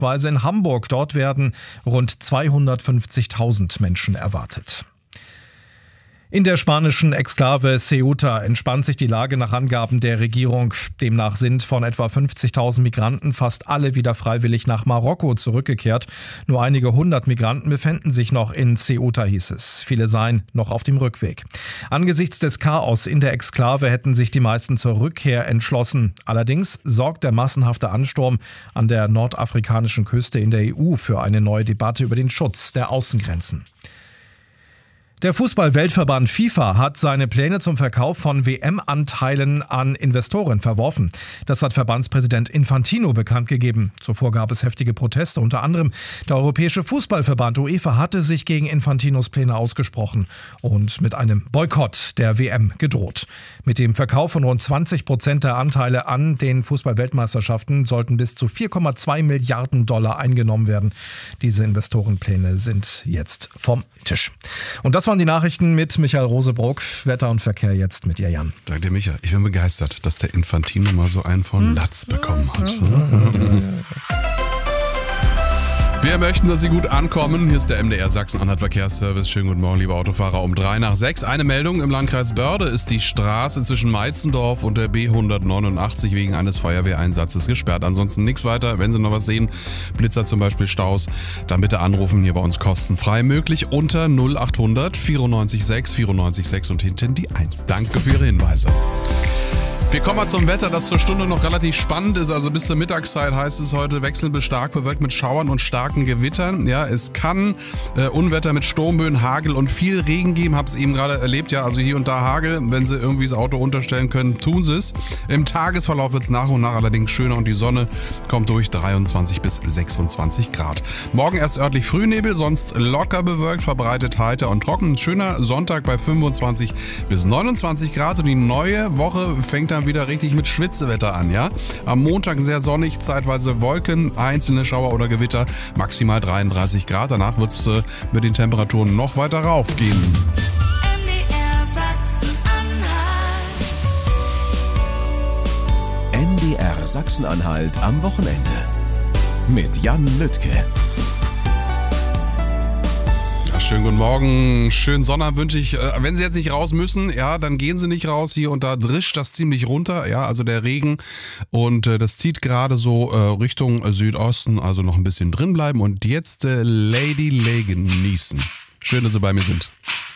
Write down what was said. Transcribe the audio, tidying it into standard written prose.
Weise in Hamburg. Dort werden rund 250.000 Menschen erwartet. In der spanischen Exklave Ceuta entspannt sich die Lage nach Angaben der Regierung. Demnach sind von etwa 50.000 Migranten fast alle wieder freiwillig nach Marokko zurückgekehrt. Nur einige hundert Migranten befänden sich noch in Ceuta, hieß es. Viele seien noch auf dem Rückweg. Angesichts des Chaos in der Exklave hätten sich die meisten zur Rückkehr entschlossen. Allerdings sorgt der massenhafte Ansturm an der nordafrikanischen Küste in der EU für eine neue Debatte über den Schutz der Außengrenzen. Der Fußball-Weltverband FIFA hat seine Pläne zum Verkauf von WM-Anteilen an Investoren verworfen. Das hat Verbandspräsident Infantino bekannt gegeben. Zuvor gab es heftige Proteste. Unter anderem der Europäische Fußballverband UEFA hatte sich gegen Infantinos Pläne ausgesprochen und mit einem Boykott der WM gedroht. Mit dem Verkauf von rund 20% der Anteile an den Fußball-Weltmeisterschaften sollten bis zu 4,2 Milliarden $4,2 eingenommen werden. Diese Investorenpläne sind jetzt vom Tisch. Und das waren die Nachrichten mit Michael Rosebrock. Wetter und Verkehr jetzt mit dir, Jan. Danke dir, Micha. Ich bin begeistert, dass der Infantino mal so einen von Latz bekommen hat. Wir möchten, dass Sie gut ankommen. Hier ist der MDR Sachsen-Anhalt Verkehrsservice. Schönen guten Morgen, liebe Autofahrer. Um 5:03. Eine Meldung. Im Landkreis Börde ist die Straße zwischen Meitzendorf und der B189 wegen eines Feuerwehreinsatzes gesperrt. Ansonsten nichts weiter. Wenn Sie noch was sehen, Blitzer zum Beispiel, Staus, dann bitte anrufen. Hier bei uns kostenfrei möglich unter 0800 94 6 94 6 und hinten die 1. Danke für Ihre Hinweise. Wir kommen mal zum Wetter, das zur Stunde noch relativ spannend ist. Also bis zur Mittagszeit heißt es heute wechselnd stark bewölkt mit Schauern und starken Gewittern. Ja, es kann Unwetter mit Sturmböen, Hagel und viel Regen geben. Hab's eben gerade erlebt. Ja, also hier und da Hagel. Wenn Sie irgendwie das Auto unterstellen können, tun Sie es. Im Tagesverlauf wird's nach und nach allerdings schöner und die Sonne kommt durch 23 bis 26 Grad. Morgen erst örtlich Frühnebel, sonst locker bewölkt, verbreitet heiter und trocken. Ein schöner Sonntag bei 25 bis 29 Grad und die neue Woche fängt dann wieder richtig mit Schwitzewetter an, ja? Am Montag sehr sonnig, zeitweise Wolken, einzelne Schauer oder Gewitter, maximal 33 Grad. Danach wird es mit den Temperaturen noch weiter raufgehen. MDR Sachsen-Anhalt. MDR Sachsen-Anhalt am Wochenende. Mit Jan Lüttke. Schönen guten Morgen, schönen Sonnabend wünsche ich. Wenn Sie jetzt nicht raus müssen, ja, dann gehen Sie nicht raus. Hier und da drischt das ziemlich runter, ja, also der Regen. Und das zieht gerade so Richtung Südosten, also noch ein bisschen drin bleiben. Und jetzt Lady Lay genießen. Schön, dass Sie bei mir sind.